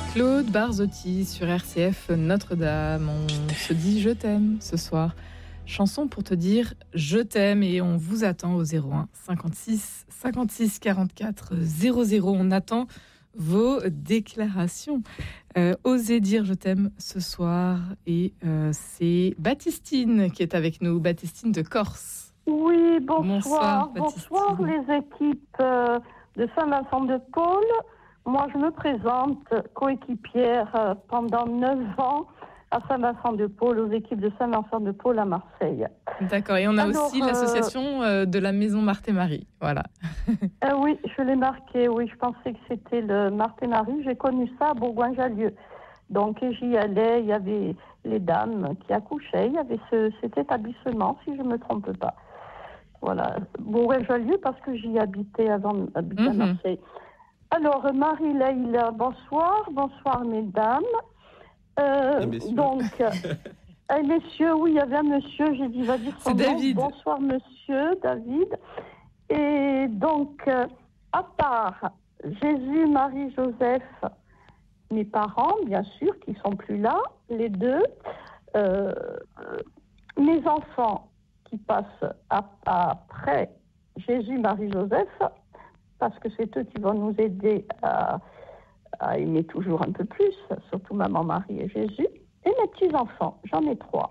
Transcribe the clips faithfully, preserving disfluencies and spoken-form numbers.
Claude Barzotti sur R C F Notre-Dame. On se dit je t'aime ce soir. Chanson pour te dire je t'aime et on vous attend au zéro un cinquante-six cinquante-six quarante-quatre zéro zéro. On attend vos déclarations. Euh, osez dire je t'aime ce soir et euh, c'est Baptistine qui est avec nous. Baptistine de Corse. Oui, bonsoir. Bonsoir, bonsoir les équipes euh, de Saint-Vincent-de-Paul. Moi, je me présente coéquipière euh, pendant neuf ans à Saint-Vincent-de-Paul, aux équipes de Saint-Vincent-de-Paul à Marseille. D'accord, et on a Alors, aussi euh, l'association euh, de la Maison Marthe et Marie, voilà. euh, oui, je l'ai marqué, oui, je pensais que c'était le Marthe et Marie. J'ai connu ça à Bourgoin-Jallieu. Donc, j'y allais, il y avait les dames qui accouchaient, il y avait ce, cet établissement, si je ne me trompe pas. Voilà, Bourgoin-Jallieu, parce que j'y habitais avant d'habiter mm-hmm. à Marseille. Alors, Marie-Leïla, bonsoir, bonsoir mesdames. Euh, donc, euh, messieurs, oui, il y avait un monsieur, j'ai dit, va dire son C'est nom. David. Bonsoir monsieur, David. Et donc, euh, à part Jésus, Marie, Joseph, mes parents, bien sûr, qui sont plus là, les deux, euh, mes enfants qui passent à, après Jésus, Marie, Joseph, parce que c'est eux qui vont nous aider à, à aimer toujours un peu plus, surtout maman, Marie et Jésus, et mes petits-enfants, j'en ai trois.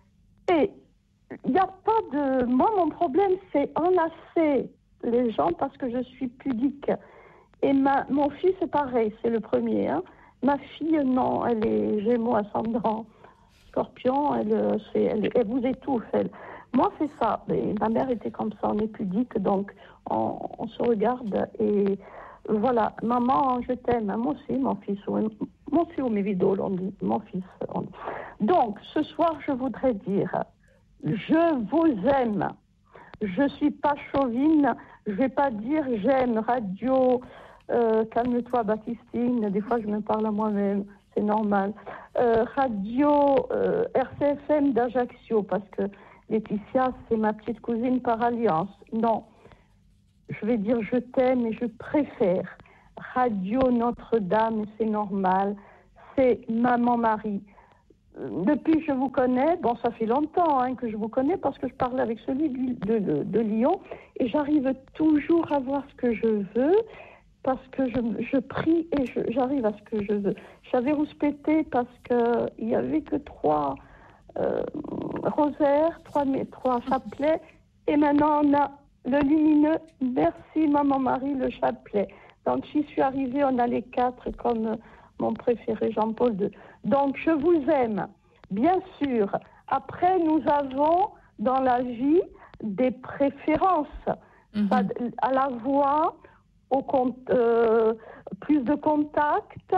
Et il n'y a pas de... Moi, mon problème, c'est enlacer les gens parce que je suis pudique. Et ma... mon fils, c'est pareil, c'est le premier. Hein. Ma fille, non, elle est Gémeaux ascendant Scorpion, elle, c'est, elle, elle vous étouffe, elle. Moi, c'est ça. Et ma mère était comme ça, on est pudique, donc on, on se regarde et voilà. Maman, je t'aime. Moi aussi, mon fils. Moi aussi, au Mévido, on dit mon fils. On dit. Donc, ce soir, je voudrais dire, je vous aime. Je suis pas chauvine. Je vais pas dire j'aime radio. Euh, calme-toi, Baptistine. Des fois, je me parle à moi-même. C'est normal. Euh, radio euh, R C F M d'Ajaccio, parce que Laetitia, c'est ma petite cousine par alliance. Non, je vais dire je t'aime et je préfère Radio Notre-Dame, c'est normal. C'est Maman Marie. Depuis que je vous connais, bon, ça fait longtemps hein, que je vous connais parce que je parle avec celui de, de, de Lyon et j'arrive toujours à voir ce que je veux. Parce que je, je prie et je, j'arrive à ce que je veux. J'avais rouspété parce qu'il n'y avait que trois euh, rosaires, trois, trois chapelets. Et maintenant, on a le lumineux. Merci, Maman Marie, le chapelet. Donc, j'y suis arrivée, on a les quatre comme mon préféré Jean-Paul deux. Donc, je vous aime, bien sûr. Après, nous avons dans la vie des préférences. Mm-hmm. Ça, à la voix... Au compte, euh, plus de contact,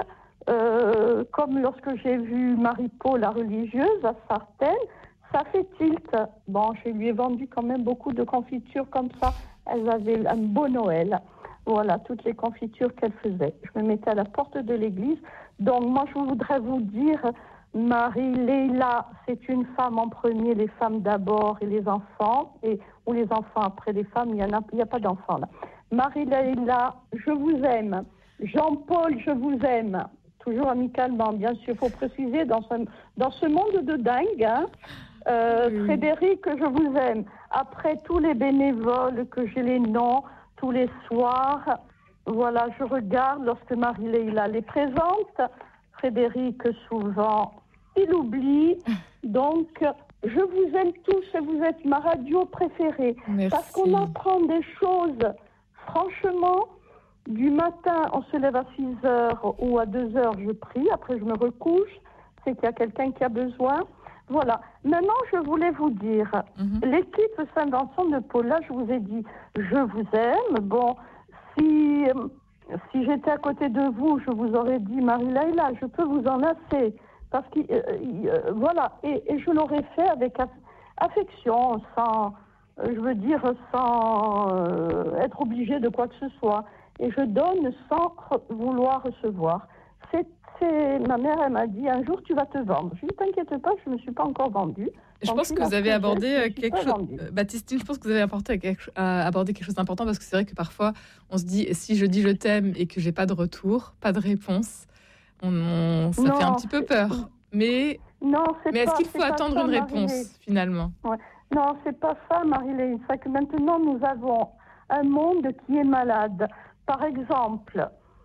euh, comme lorsque j'ai vu Marie-Paul, la religieuse, à Sartène, ça fait tilt. Bon, je lui ai vendu quand même beaucoup de confitures comme ça. Elles avaient un beau Noël. Voilà, toutes les confitures qu'elle faisait. Je me mettais à la porte de l'église. Donc, moi, je voudrais vous dire, Marie-Leïla, c'est une femme en premier, les femmes d'abord et les enfants, et, ou les enfants après les femmes, il n'y a, a pas d'enfants là. Marie-Leïla, je vous aime. Jean-Paul, je vous aime. Toujours amicalement, bien sûr, il faut préciser, dans ce, dans ce monde de dingue. Hein. Euh, oui. Frédéric, je vous aime. Après, tous les bénévoles que j'ai les noms, tous les soirs, voilà, je regarde lorsque Marie-Leïla les présente. Frédéric, souvent, il oublie. Donc, je vous aime tous et vous êtes ma radio préférée. Merci. Parce qu'on apprend des choses... Franchement, du matin, on se lève à six heures ou à deux heures, je prie. Après, je me recouche. C'est qu'il y a quelqu'un qui a besoin. Voilà. Maintenant, je voulais vous dire, mm-hmm. l'équipe Saint-Vincent-de-Paul, là, je vous ai dit, je vous aime. Bon, si, si j'étais à côté de vous, je vous aurais dit, Marie-Leïla, je peux vous enlacer. Parce que, euh, euh, voilà. Et, et je l'aurais fait avec aff- affection, sans... je veux dire, sans euh, être obligé de quoi que ce soit. Et je donne sans re- vouloir recevoir. C'est, c'est... Ma mère, elle m'a dit, un jour, tu vas te vendre. Je lui ai dit, t'inquiète pas, je ne me suis pas encore vendue. Je Donc, pense que vous avez abordé quelque chose... vendue. Baptistine, je pense que vous avez apporté quelque... abordé quelque chose d'important parce que c'est vrai que parfois, on se dit, si je dis je t'aime et que j'ai pas de retour, pas de réponse, On, on- ça Non, fait un petit peu c'est- peur. Mais, Non, c'est mais est-ce pas- qu'il c'est faut pas attendre ça, une Marie-Lé. réponse, finalement? Ouais. Non, c'est pas ça, Marie-Lé. C'est que maintenant, nous avons un monde qui est malade. Par exemple,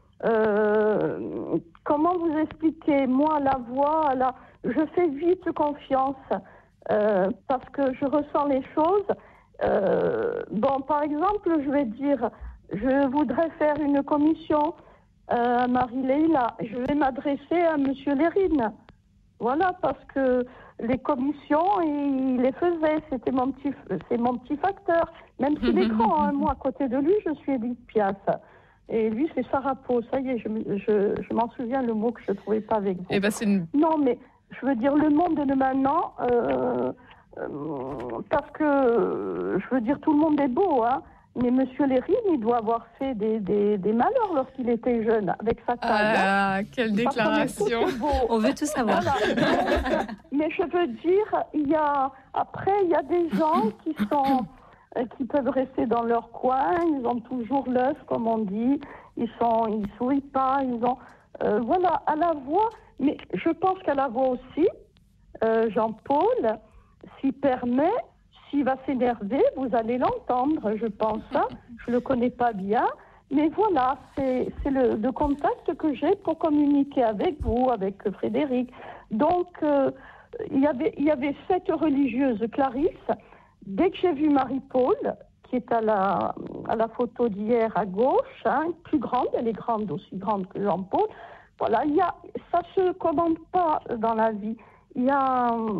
euh, comment vous expliquer? Moi, la voix, la... je fais vite confiance euh, parce que je ressens les choses. Euh, bon, par exemple, je vais dire, je voudrais faire une commission euh, à Marie-Leila. Je vais m'adresser à Monsieur Lérine. Voilà, parce que les commissions, il les faisait. C'était mon petit, c'est mon petit facteur. Même s'il est grand, hein, moi, à côté de lui, je suis Edith Piaf. Et lui, c'est Sarapo. Ça y est, je, me- je, je m'en souviens le mot que je ne trouvais pas avec vous. Eh ben, c'est une... Non, mais je veux dire, le monde de maintenant, euh, euh, parce que, euh, je veux dire, tout le monde est beau, hein. Mais Monsieur Lérine, il doit avoir fait des, des, des malheurs lorsqu'il était jeune, avec sa taille. hein. Ah, quelle Parce qu'on est déclaration! tous beaux. On veut tout savoir. Voilà. Donc, mais je veux dire, il y a après il y a des gens qui sont euh, qui peuvent rester dans leur coin, ils ont toujours l'œuf comme on dit, ils sont ils sourient pas, ils ont euh, voilà à la voix, mais je pense qu'à la voix aussi, euh, Jean-Paul, s'il permet, s'il va s'énerver, vous allez l'entendre, je pense. Hein. Je le connais pas bien. Mais voilà, c'est, c'est le, le contact que j'ai pour communiquer avec vous, avec Frédéric. Donc, euh, il y avait, il y avait cette religieuse, Clarisse. Dès que j'ai vu Marie-Paul, qui est à la, à la photo d'hier à gauche, hein, plus grande, elle est grande, aussi grande que Jean-Paul. Voilà, il y a, ça se commande pas dans la vie. Il y a euh,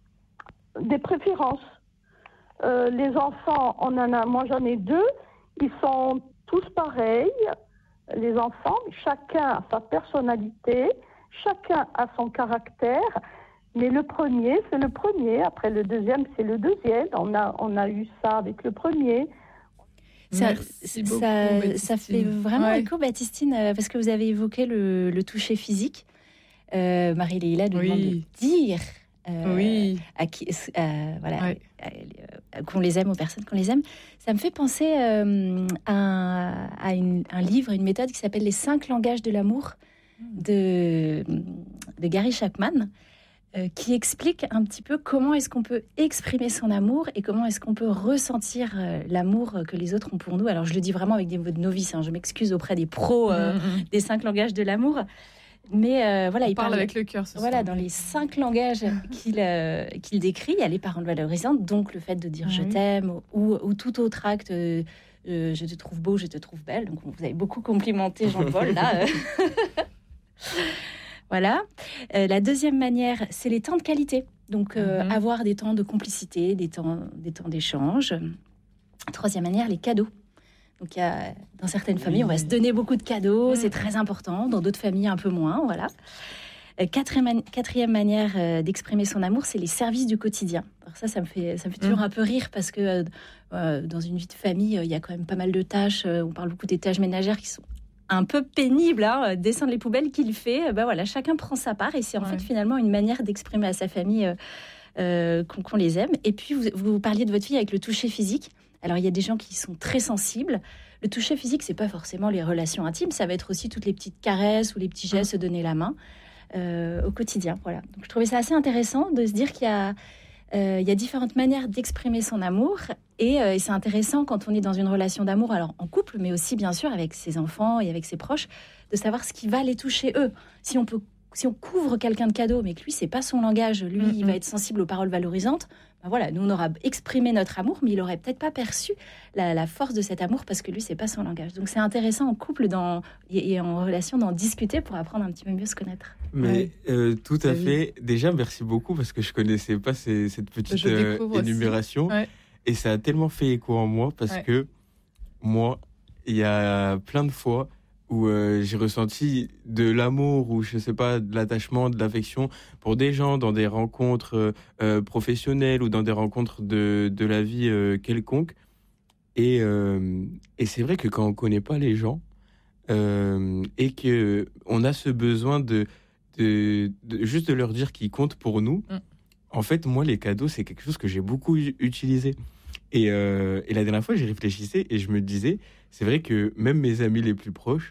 des préférences. Euh, les enfants, on en a, moi j'en ai deux, ils sont tous pareils, les enfants, chacun a sa personnalité, chacun a son caractère, mais le premier, c'est le premier, après le deuxième, c'est le deuxième, on a, on a eu ça avec le premier. Ça, Merci beaucoup, ça, Baptistine. ça fait vraiment Ouais. écho, Baptistine, euh, parce que vous avez évoqué le, le toucher physique. Euh, Marie-Léla nous Oui. demande de dire euh, Oui, à qui, euh, voilà, Ouais. à- à- qu'on les aime, aux personnes qu'on les aime. Ça me fait penser euh, à, à une- un livre, une méthode qui s'appelle Les cinq langages de l'amour de, de Gary Chapman, euh, qui explique un petit peu comment est-ce qu'on peut exprimer son amour et comment est-ce qu'on peut ressentir euh, l'amour que les autres ont pour nous. Alors je le dis vraiment avec des mots de novice, hein, je m'excuse auprès des pros euh, Mhm. des cinq langages de l'amour. Mais euh, voilà, On il parle parle avec le cœur ce voilà, soir. dans les cinq langages qu'il euh, qu'il décrit, il y a les paroles valorisantes, donc le fait de dire Ah je oui. t'aime ou, ou tout autre acte, euh, euh, je te trouve beau, je te trouve belle. Donc vous avez beaucoup complimenté Jean-Paul là. euh. Voilà. Euh, la deuxième manière, c'est les temps de qualité. Donc euh, Mhm. avoir des temps de complicité, des temps, des temps d'échange. Troisième manière, les cadeaux. Donc, il y a, dans certaines familles, on va se donner beaucoup de cadeaux, Mm. c'est très important. Dans d'autres familles, un peu moins, voilà. Euh, Quatrième, mani- quatrième manière euh, d'exprimer son amour, c'est les services du quotidien. Alors ça, ça me fait, ça me fait toujours Mm. un peu rire parce que euh, euh, dans une vie de famille, euh, il y a quand même pas mal de tâches. Euh, on parle beaucoup des tâches ménagères qui sont un peu pénibles. Hein. Euh, Descendre les poubelles qu'il fait, euh, ben voilà, chacun prend sa part et c'est en Ouais. fait finalement une manière d'exprimer à sa famille euh, euh, qu'on, qu'on les aime. Et puis, vous, vous parliez de votre fille avec le toucher physique. Alors, il y a des gens qui sont très sensibles. Le toucher physique, c'est pas forcément les relations intimes, ça va être aussi toutes les petites caresses ou les petits gestes, se donner la main euh, au quotidien. Voilà. Donc, je trouvais ça assez intéressant de se dire qu'il y a, euh, il y a différentes manières d'exprimer son amour. Et, euh, et c'est intéressant quand on est dans une relation d'amour, alors en couple, mais aussi bien sûr avec ses enfants et avec ses proches, de savoir ce qui va les toucher eux. Si on peut Si on couvre quelqu'un de cadeaux, mais que lui, c'est pas son langage, lui, Mm-hmm. il va être sensible aux paroles valorisantes, ben voilà, nous, on aura exprimé notre amour, mais il aurait peut-être pas perçu la, la force de cet amour parce que lui, c'est pas son langage. Donc, c'est intéressant en couple d'en, et, et en relation d'en discuter pour apprendre un petit peu mieux se connaître. Mais Ouais. euh, tout à David. fait. Déjà, merci beaucoup parce que je connaissais pas ces- cette petite Je euh, découvre aussi. énumération. Ouais. Et ça a tellement fait écho en moi parce Ouais. que moi, il y a plein de fois où euh, j'ai ressenti de l'amour ou je sais pas, de l'attachement, de l'affection pour des gens dans des rencontres euh, euh, professionnelles ou dans des rencontres de, de la vie euh, quelconque. Et, euh, et c'est vrai que quand on connaît pas les gens euh, et que on a ce besoin de, de, de juste de leur dire qu'ils comptent pour nous, Mm. en fait, moi, les cadeaux, c'est quelque chose que j'ai beaucoup u- utilisé. Et, euh, et la dernière fois, j'y réfléchissais et je me disais, c'est vrai que même mes amis les plus proches,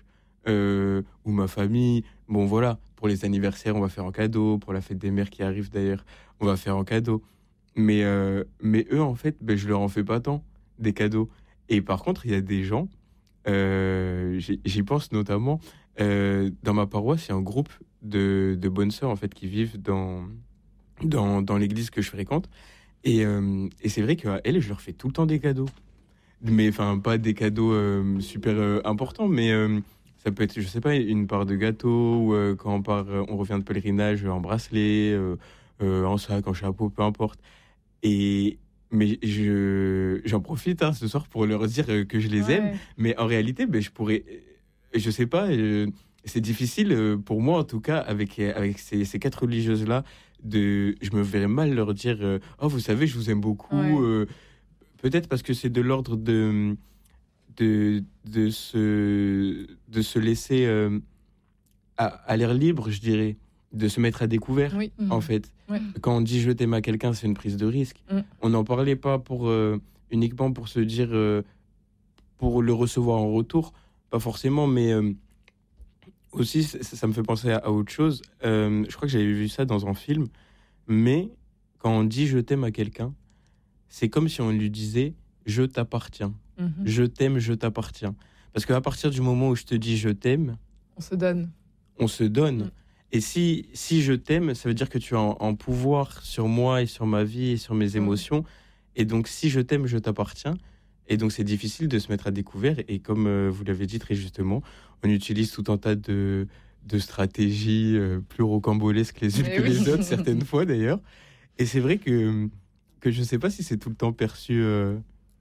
euh, ou ma famille. Bon, voilà, pour les anniversaires, on va faire en cadeau. Pour la fête des mères qui arrive d'ailleurs, on va faire en cadeau. Mais, euh, mais eux, en fait, ben, je leur en fais pas tant des cadeaux. Et par contre, il y a des gens, euh, j'y, j'y pense notamment, euh, dans ma paroisse, il y a un groupe de, de bonnes sœurs en fait, qui vivent dans, dans, dans l'église que je fréquente. Et, euh, et c'est vrai qu'à elles, je leur fais tout le temps des cadeaux. Mais enfin, pas des cadeaux euh, super euh, importants, mais euh, ça peut être, je sais pas, une part de gâteau, ou euh, quand on, part, euh, on revient de pèlerinage, en bracelet, euh, euh, en sac, en chapeau, peu importe. Et mais je j'en profite hein, ce soir pour leur dire euh, que je les Ouais. aime. Mais en réalité, ben, je pourrais, je sais pas, euh, c'est difficile euh, pour moi en tout cas avec avec ces, ces quatre religieuses là. De, je me verrais mal leur dire euh, oh vous savez je vous aime beaucoup. Ouais. euh, peut-être parce que c'est de l'ordre de de de se de se laisser euh, à, à l'air libre, je dirais, de se mettre à découvert. Oui. En fait, Ouais. quand on dit je t'aime à quelqu'un, c'est une prise de risque. Mm. On n'en parlait pas pour euh, uniquement pour se dire euh, pour le recevoir en retour, pas forcément, mais euh, aussi ça, ça me fait penser à, à autre chose. Euh, je crois que j'avais vu ça dans un film, mais quand on dit je t'aime à quelqu'un, c'est comme si on lui disait je t'appartiens, Mhm. je t'aime, je t'appartiens. Parce qu'à partir du moment où je te dis je t'aime, On se donne. on se donne. Mm. Et si, si je t'aime, ça veut dire que tu as un, un pouvoir sur moi et sur ma vie et sur mes émotions. Et donc, si je t'aime, je t'appartiens. Et donc, c'est difficile de se mettre à découvert. Et comme euh, vous l'avez dit très justement, on utilise tout un tas de, de stratégies euh, plus rocambolesques les unes Mais que oui. les autres, certaines fois d'ailleurs. Et c'est vrai que, que je ne sais pas si c'est tout le temps perçu... euh,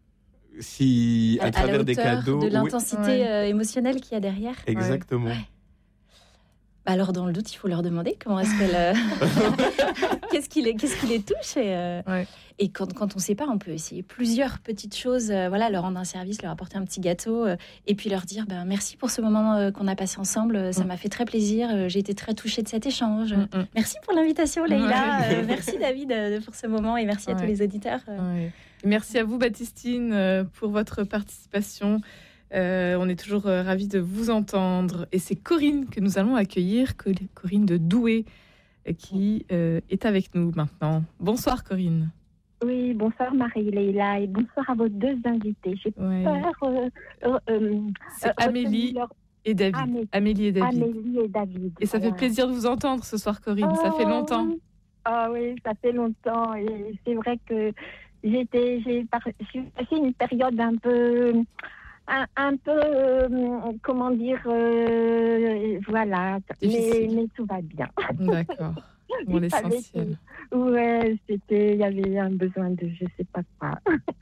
si à, À, à travers la des hauteur cadeaux... de oui, l'intensité Ouais. euh, émotionnelle qu'il y a derrière. exactement. Ouais. Bah alors, dans le doute, il faut leur demander comment est-ce qu'elle... euh, qu'est-ce, qui les, qu'est-ce qui les touche. Et, euh, Ouais. et quand, quand on ne sait pas, on peut essayer plusieurs petites choses. euh, voilà, leur rendre un service, leur apporter un petit gâteau. euh, et puis leur dire, ben, merci pour ce moment euh, qu'on a passé ensemble. euh, Ça Mm. m'a fait très plaisir. euh, J'ai été très touchée de cet échange. Mm, mm. Merci pour l'invitation, Leïla. Ouais. euh, merci, David, euh, pour ce moment. Et merci à tous Ouais. les auditeurs. euh. Ouais. Merci à vous, Baptistine, euh, pour votre participation. Euh, on est toujours euh, ravis de vous entendre. Et c'est Corinne que nous allons accueillir, Co- Corinne de Douai, euh, qui euh, est avec nous maintenant. Bonsoir, Corinne. Oui, bonsoir Marie-Leila et bonsoir à vos deux invités. J'ai Ouais. peur. euh, euh, euh, C'est euh, Amélie retenir leur- et David. Amé- Amélie et David. Amélie et David. Et ça fait voilà. plaisir de vous entendre ce soir, Corinne. Ça fait Oh, longtemps. oui. Ah oui, ça fait longtemps. Et c'est vrai que j'étais, j'ai, par- j'ai passé une période un peu, un, un peu, euh, comment dire, euh, voilà. Mais, Difficile. mais tout va bien. D'accord. Bon, Il fallait l'essentiel. Ouais, c'était, il y avait un besoin de, je sais pas quoi.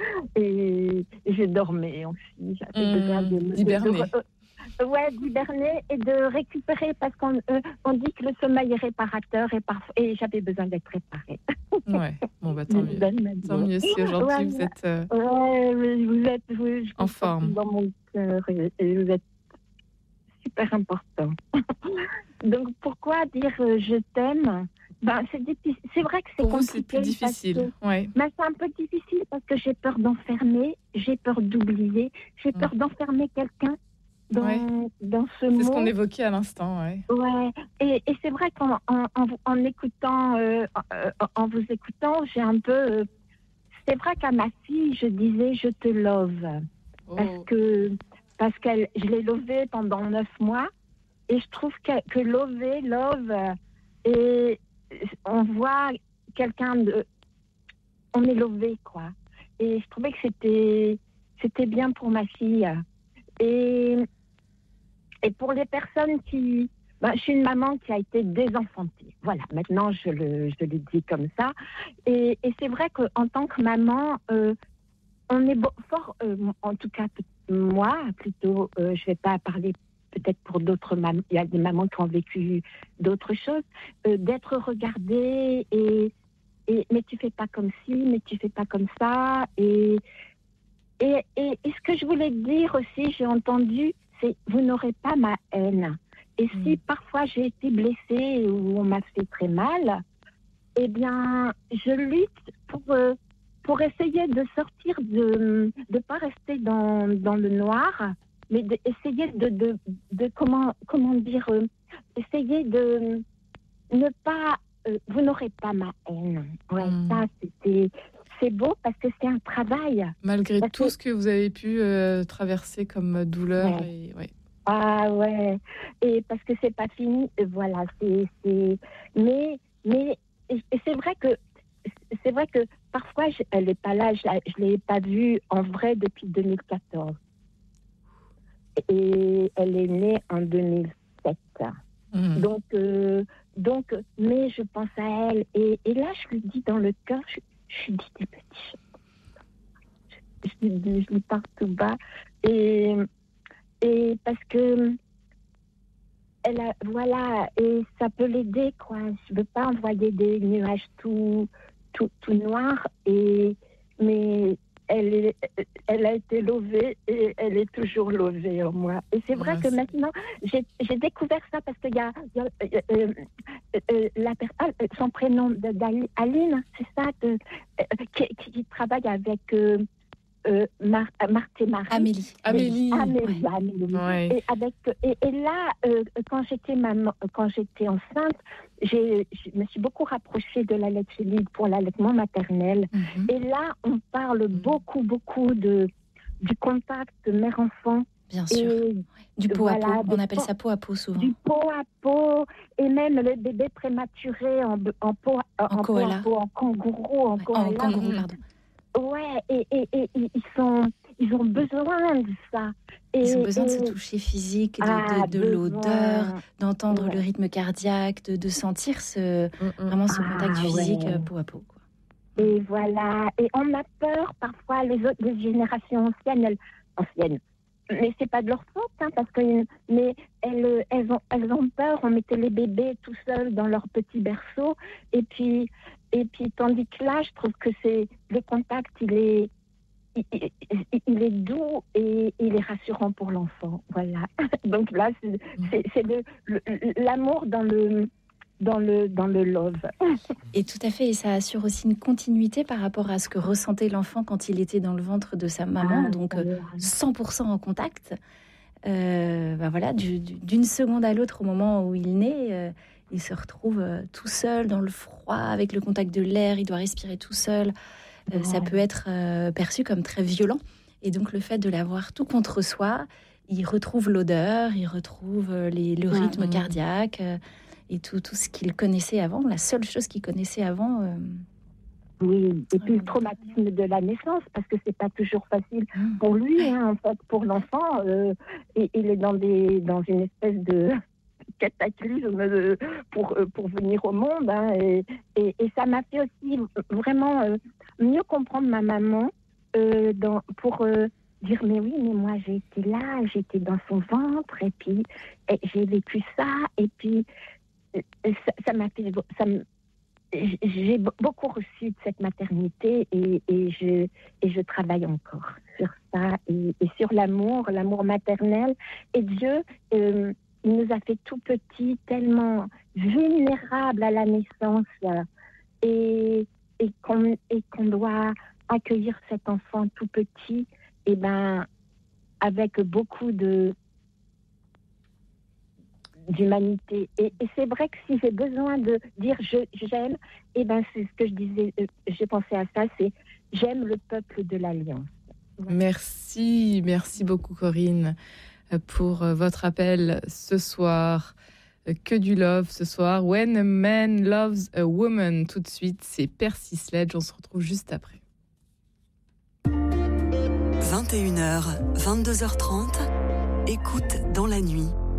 Et je dormais aussi. J'avais Mmh, besoin de, de- d'hiberner. de- euh, ouais, d'hiberner et de récupérer parce qu'on euh, on dit que le sommeil est réparateur et, parf- et j'avais besoin d'être réparée. Ouais. Bon, bah, tant mieux. Ben m'a dit. Tant mieux si aujourd'hui Ouais, vous êtes. euh, Ouais, oui, vous êtes, oui, je En vous forme. sens dans mon cœur et, et vous êtes super important. Donc pourquoi dire euh, je t'aime? Ben c'est difficile. C'est vrai que c'est Pour vous, c'est compliqué. plus parce difficile. que- Ouais. Ben, c'est un peu difficile parce que j'ai peur d'enfermer, j'ai peur d'oublier, j'ai peur d'enfermer quelqu'un dans, Ouais. dans ce C'est mot. ce qu'on évoquait à l'instant. Ouais. Ouais, et, et c'est vrai qu'en en, en, en écoutant, euh, euh, en vous écoutant, j'ai un peu. euh, c'est vrai qu'à ma fille, je disais je te love parce Oh. que parce qu'elle, je l'ai lovée pendant neuf mois et je trouve que, que lover, love, euh, et on voit quelqu'un de, on est lové quoi. Et je trouvais que c'était c'était bien pour ma fille. Et et pour les personnes qui... Ben, je suis une maman qui a été désenfantée. Voilà, maintenant je le, je le dis comme ça. Et, et c'est vrai qu'en tant que maman, euh, on est bo- fort, euh, en tout cas moi plutôt, euh, je ne vais pas parler peut-être pour d'autres mamans, il y a des mamans qui ont vécu d'autres choses, euh, d'être regardée et, et mais tu fais pas comme ci, mais tu fais pas comme ça. Et, et, et, et ce que je voulais dire aussi, j'ai entendu, c'est vous n'aurez pas ma haine. Et Mm. si parfois j'ai été blessée ou on m'a fait très mal, eh bien, je lutte pour, euh, pour essayer de sortir, de ne pas rester dans, dans le noir mais d'essayer de, de, de comment, comment dire, euh, essayer de ne pas, euh, vous n'aurez pas ma haine. Ouais, mmh. ça, c'est, c'est beau parce que c'est un travail. Malgré parce tout que... ce que vous avez pu euh, traverser comme douleur. Ouais. Et, ouais. Ah ouais, et parce que c'est pas fini, voilà, c'est, c'est... Mais, mais et c'est vrai que c'est vrai que parfois je, elle n'est pas là, je ne l'ai pas vue en vrai depuis deux mille quatorze. Et elle est née en deux mille sept. Mmh. Donc, euh, donc, mais je pense à elle. Et, et là, je lui dis dans le cœur, je, je lui dis des petits choses. Je, je, lui dis, je lui parle tout bas. Et, et parce que, elle a, voilà, et ça peut l'aider, quoi. Je ne veux pas envoyer des nuages tout, tout, tout noirs. Et, mais elle, est, elle a été lovée et elle est toujours lovée en moi. Et c'est vrai Merci. que maintenant, j'ai, j'ai découvert ça parce qu'il y a, il y a euh, euh, euh, la, euh, son prénom d'Aline, c'est ça, de, euh, qui, qui travaille avec... Euh, Euh, Mar- Marthe et Marie. Amélie. Amélie. Amélie. Ouais. Amélie. Ouais. Et, avec, et, et là, euh, quand, j'étais maman, quand j'étais enceinte, j'ai, je me suis beaucoup rapprochée de la laitue libre pour l'allaitement maternel. Mm-hmm. Et là, on parle beaucoup, beaucoup de, du contact mère-enfant. Bien sûr. Et, du pot voilà, à pot. On appelle po- ça pot à pot souvent. Du pot à pot. Et même le bébé prématuré en, en, pot, en, en pot à pot, en kangourou. En, ouais, en kangourou, pardon. Ouais, et, et, et, et ils, sont, ils ont besoin de ça. Et, ils ont besoin et... de ce toucher physique, de, ah, de, de l'odeur, d'entendre ouais. le rythme cardiaque, de, de sentir ce, mm-mm. vraiment ce contact ah, physique ouais. peau à peau. Quoi. Et voilà, et on a peur parfois, les autres les générations anciennes, elles, anciennes, mais c'est pas de leur faute, hein, parce que mais elles, elles, ont, elles ont peur, on mettait les bébés tout seuls dans leur petit berceau, et puis... Et puis, tandis que là, je trouve que c'est le contact, il est, il, il, il est doux et il est rassurant pour l'enfant. Voilà. Donc là, c'est, c'est, c'est le, le, l'amour dans le, dans le, dans le love. Et tout à fait. Et ça assure aussi une continuité par rapport à ce que ressentait l'enfant quand il était dans le ventre de sa maman. Ah, donc, euh, cent pour cent en contact. Euh, ben voilà, du, du, d'une seconde à l'autre, au moment où il naît... Euh, il se retrouve euh, tout seul dans le froid, avec le contact de l'air, il doit respirer tout seul. Euh, ouais. Ça peut être euh, perçu comme très violent. Et donc, le fait de l'avoir tout contre soi, il retrouve l'odeur, il retrouve les, le rythme ouais. cardiaque euh, et tout, tout ce qu'il connaissait avant, la seule chose qu'il connaissait avant. Euh... Oui, et puis le traumatisme de la naissance, parce que c'est pas toujours facile mmh. pour lui, hein, en fait, pour l'enfant. Euh, et, il est dans, des, dans une espèce de... cataclysme pour, pour venir au monde. Hein, et, et, et ça m'a fait aussi vraiment euh, mieux comprendre ma maman euh, dans, pour euh, dire mais oui, mais moi j'ai été là, j'étais dans son ventre et puis et j'ai vécu ça et puis ça, ça m'a fait... Ça, j'ai beaucoup reçu de cette maternité et, et, je, et je travaille encore sur ça et, et sur l'amour, l'amour maternel. Et Dieu... Euh, il nous a fait tout petits, tellement vulnérables à la naissance, et, et, qu'on, et qu'on doit accueillir cet enfant tout petit, et ben, avec beaucoup de, d'humanité. Et, et c'est vrai que si j'ai besoin de dire je, j'aime, et ben, c'est ce que je disais, euh, j'ai pensé à ça, c'est j'aime le peuple de l'Alliance. Voilà. Merci, merci beaucoup Corinne pour votre appel ce soir. Que du love ce soir. When a man loves a woman. Tout de suite, c'est Percy Sledge. On se retrouve juste après. vingt et une heures, vingt-deux heures trente. Écoute dans la nuit.